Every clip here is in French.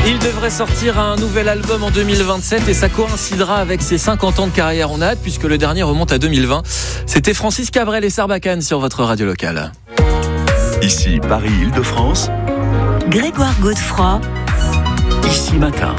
Il devrait sortir un nouvel album en 2027 et ça coïncidera avec ses 50 ans de carrière. On a hâte puisque le dernier remonte à 2020. C'était Francis Cabrel et Sarbacane sur votre radio locale. Ici Paris-Île-de-France. Grégoire Godefroy. Ici Matin.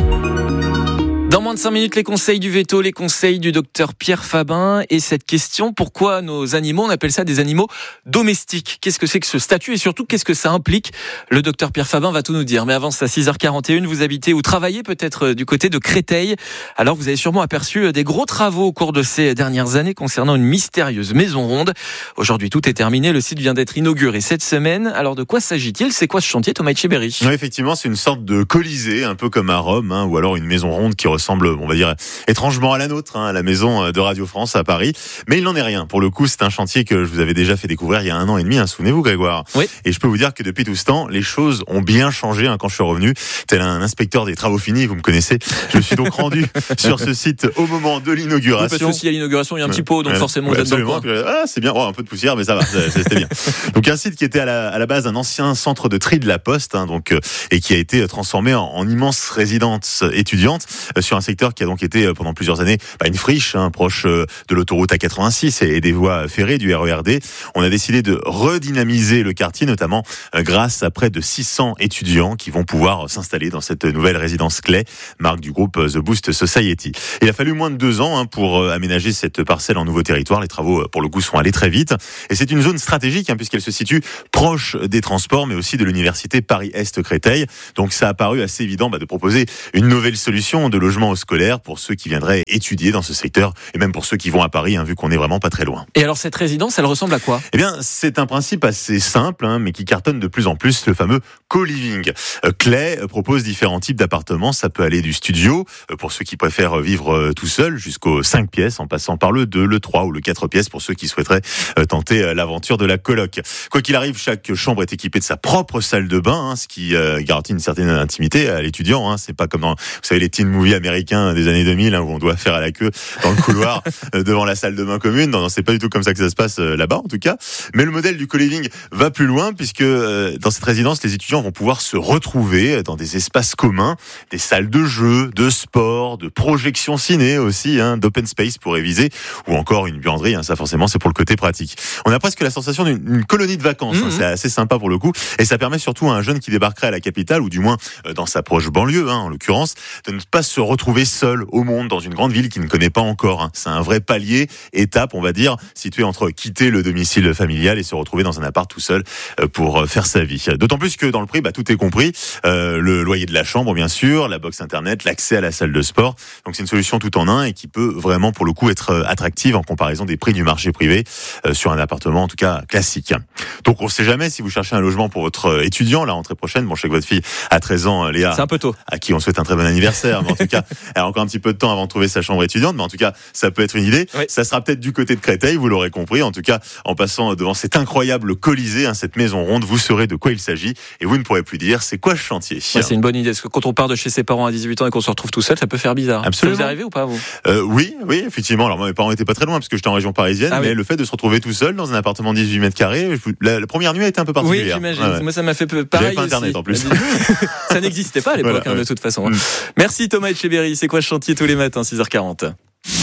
Dans moins de 5 minutes, les conseils du veto, les conseils du docteur Pierre Fabin. Et cette question, pourquoi nos animaux, on appelle ça des animaux domestiques? Qu'est-ce que c'est que ce statut et surtout, qu'est-ce que ça implique? Le docteur Pierre Fabin va tout nous dire. Mais avant, c'est à 6h41, vous habitez ou travaillez peut-être du côté de Créteil. Alors, vous avez sûrement aperçu des gros travaux au cours de ces dernières années concernant une mystérieuse maison ronde. Aujourd'hui, tout est terminé. Le site vient d'être inauguré cette semaine. Alors, de quoi s'agit-il? C'est quoi ce chantier, Thomas Etcheberry? Oui, effectivement, c'est une sorte de Colisée, un peu comme à Rome, ou alors une maison ronde qui ressemble, on va dire, étrangement à la nôtre, à la maison de Radio France à Paris. Mais il n'en est rien. Pour le coup, c'est un chantier que je vous avais déjà fait découvrir il y a 1 an et demi, souvenez-vous, Grégoire. Oui. Et je peux vous dire que depuis tout ce temps, les choses ont bien changé quand je suis revenu. Tel un inspecteur des travaux finis, vous me connaissez. Je me suis donc rendu sur ce site au moment de l'inauguration. Oui, parce que s'il y a l'inauguration, il y a un petit pot, donc forcément, vous êtes dans le coin. C'est bien. Un peu de poussière, mais ça va, c'était bien. Donc un site qui était à la base un ancien centre de tri de la Poste, et qui a été transformé en immense résidence étudiante sur un secteur qui a donc été pendant plusieurs années une friche proche de l'autoroute A86 et des voies ferrées du RERD. On a décidé de redynamiser le quartier, notamment grâce à près de 600 étudiants qui vont pouvoir s'installer dans cette nouvelle résidence clé, marque du groupe The Boost Society. Il a fallu moins de 2 ans pour aménager cette parcelle en nouveau territoire. Les travaux, pour le coup, sont allés très vite. Et c'est une zone stratégique puisqu'elle se situe proche des transports, mais aussi de l'université Paris-Est-Créteil. Donc ça a paru assez évident de proposer une nouvelle solution de logement aux scolaires pour ceux qui viendraient étudier dans ce secteur, et même pour ceux qui vont à Paris, vu qu'on est vraiment pas très loin. Et alors cette résidence, elle ressemble à quoi? Eh bien, c'est un principe assez simple, mais qui cartonne de plus en plus, le fameux co-living. Clay propose différents types d'appartements. Ça peut aller du studio, pour ceux qui préfèrent vivre tout seul, jusqu'aux 5 pièces, en passant par le 2, le 3 ou le 4 pièces, pour ceux qui souhaiteraient tenter l'aventure de la coloc. Quoi qu'il arrive, chaque chambre est équipée de sa propre salle de bain, ce qui garantit une certaine intimité à l'étudiant. C'est pas comme dans, vous savez, les teen movies américains des années 2000, où on doit faire à la queue dans le couloir devant la salle de bain commune. Non, c'est pas du tout comme ça que ça se passe là-bas, en tout cas. Mais le modèle du co-living va plus loin, puisque dans cette résidence, les étudiants vont pouvoir se retrouver dans des espaces communs, des salles de jeux, de sport, de projection ciné aussi, d'open space pour réviser, ou encore une buanderie. Ça, forcément, c'est pour le côté pratique. On a presque la sensation d'une colonie de vacances. C'est assez sympa pour le coup, et ça permet surtout à un jeune qui débarquerait à la capitale, ou du moins dans sa proche banlieue, en l'occurrence, de ne pas se retrouver seul au monde dans une grande ville qu'il ne connaît pas encore. C'est un vrai palier, étape, on va dire, situé entre quitter le domicile familial et se retrouver dans un appart tout seul pour faire sa vie. D'autant plus que dans le prix, tout est compris. Le loyer de la chambre, bien sûr, la box internet, l'accès à la salle de sport. Donc c'est une solution tout en un et qui peut vraiment, pour le coup, être attractive en comparaison des prix du marché privé sur un appartement, en tout cas classique. Donc on ne sait jamais si vous cherchez un logement pour votre étudiant la rentrée prochaine. Bon, je sais que votre fille a 13 ans, Léa. C'est un peu tôt. À qui on souhaite un très bon anniversaire. Mais en tout cas, elle a encore un petit peu de temps avant de trouver sa chambre étudiante. Mais en tout cas, ça peut être une idée. Oui. Ça sera peut-être du côté de Créteil, vous l'aurez compris. En tout cas, en passant devant cet incroyable Colisée, cette maison ronde, vous saurez de quoi il s'agit et vous ne pourrez plus dire c'est quoi ce chantier. Ouais, c'est une bonne idée. Parce que quand on part de chez ses parents à 18 ans et qu'on se retrouve tout seul, ça peut faire bizarre. Absolument. Ça vous est arrivé ou pas, vous? Oui, effectivement. Alors moi, mes parents étaient pas très loin parce que j'étais en région parisienne, mais le fait de se retrouver tout seul dans un appartement de 18 mètres carrés, la première nuit a été un peu particulière. Oui, j'imagine. Ouais. Moi, ça m'a fait pareil. J'avais pas internet en plus. Ça n'existait pas à l'époque, de toute façon. Merci Thomas Etcheberry. C'est quoi ce chantier tous les matins, 6h40?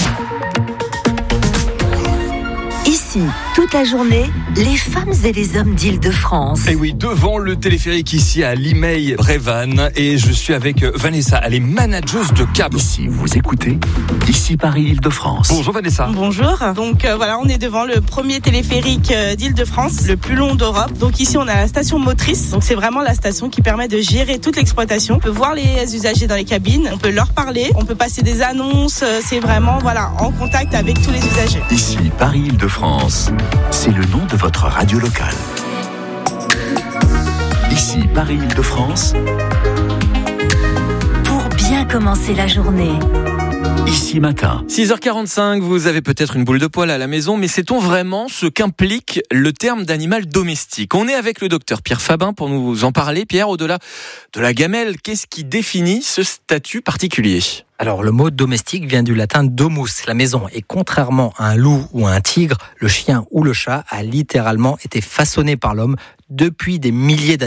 Ici, toute la journée, les femmes et les hommes d'Île-de-France. Et oui, devant le téléphérique ici à Limeil-Brévannes, et je suis avec Vanessa, elle est manageuse de câble. Ici, vous écoutez Ici Paris-Île-de-France. Bonjour Vanessa. Bonjour. Donc voilà, on est devant le premier téléphérique d'Île-de-France, le plus long d'Europe. Donc ici, on a la station motrice. Donc c'est vraiment la station qui permet de gérer toute l'exploitation. On peut voir les usagers dans les cabines, on peut leur parler, on peut passer des annonces. C'est vraiment en contact avec tous les usagers. Ici Paris-Île-de-France, c'est le nom de votre radio locale. Ici Paris-Île-de-France. Pour bien commencer la journée. Ici Matin. 6h45, vous avez peut-être une boule de poil à la maison, mais sait-on vraiment ce qu'implique le terme d'animal domestique? On est avec le docteur Pierre Fabin pour nous en parler. Pierre, au-delà de la gamelle, qu'est-ce qui définit ce statut particulier? Alors, le mot domestique vient du latin domus, la maison. Et contrairement à un loup ou à un tigre, le chien ou le chat a littéralement été façonné par l'homme depuis des milliers d'années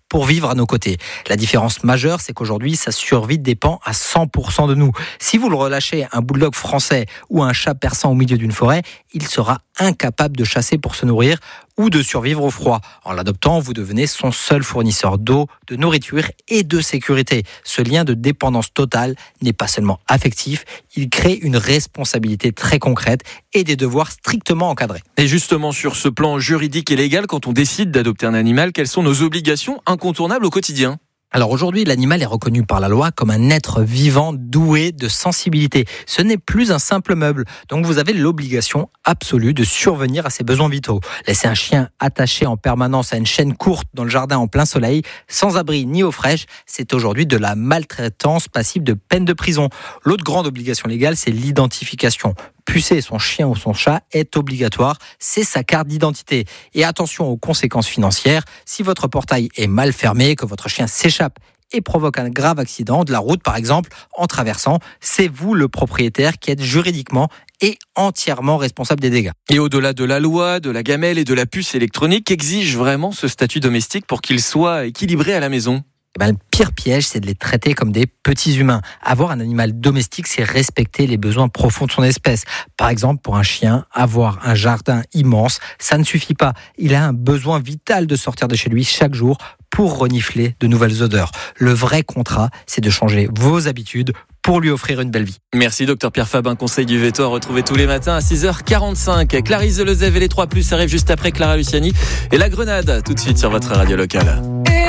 pour vivre à nos côtés. La différence majeure, c'est qu'aujourd'hui, sa survie dépend à 100% de nous. Si vous le relâchez un bulldog français ou un chat persan au milieu d'une forêt, il sera incapable de chasser pour se nourrir ou de survivre au froid. En l'adoptant, vous devenez son seul fournisseur d'eau, de nourriture et de sécurité. Ce lien de dépendance totale n'est pas seulement affectif, il crée une responsabilité très concrète et des devoirs strictement encadrés. Et justement, sur ce plan juridique et légal, quand on décide d'adopter un animal, quelles sont nos obligations incontournables au quotidien ? Alors aujourd'hui, l'animal est reconnu par la loi comme un être vivant doué de sensibilité. Ce n'est plus un simple meuble, donc vous avez l'obligation absolue de survenir à ses besoins vitaux. Laisser un chien attaché en permanence à une chaîne courte dans le jardin en plein soleil, sans abri ni eau fraîche, c'est aujourd'hui de la maltraitance passible de peine de prison. L'autre grande obligation légale, c'est l'identification. Pucer son chien ou son chat est obligatoire, c'est sa carte d'identité. Et attention aux conséquences financières, si votre portail est mal fermé, que votre chien s'échappe et provoque un grave accident de la route par exemple, en traversant, c'est vous le propriétaire qui êtes juridiquement et entièrement responsable des dégâts. Et au-delà de la loi, de la gamelle et de la puce électronique, qu'exige vraiment ce statut domestique pour qu'il soit équilibré à la maison ? Le pire piège, c'est de les traiter comme des petits humains. Avoir un animal domestique, c'est respecter les besoins profonds de son espèce. Par exemple, pour un chien, avoir un jardin immense, ça ne suffit pas. Il a un besoin vital de sortir de chez lui chaque jour pour renifler de nouvelles odeurs. Le vrai contrat, c'est de changer vos habitudes pour lui offrir une belle vie. Merci Dr Pierre Fabin, conseil du veto à retrouver tous les matins à 6h45. Clarisse Delezève et les 3+, arrivent juste après Clara Luciani et la Grenade, tout de suite sur votre radio locale.